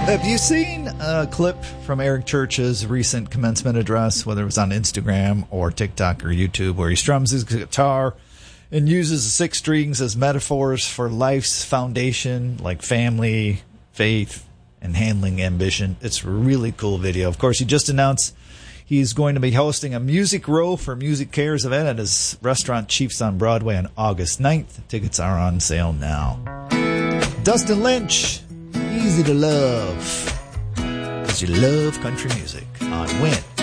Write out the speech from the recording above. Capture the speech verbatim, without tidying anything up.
Have you seen a clip from Eric Church's recent commencement address, whether it was on Instagram or TikTok or YouTube, where he strums his guitar and uses the six strings as metaphors for life's foundation, like family, faith, and handling ambition? It's a really cool video. Of course, he just announced he's going to be hosting a Music Row for Music Cares event at his restaurant Chiefs on Broadway on August ninth. Tickets are on sale now. Dustin Lynch, Easy to Love, because you love country music on Win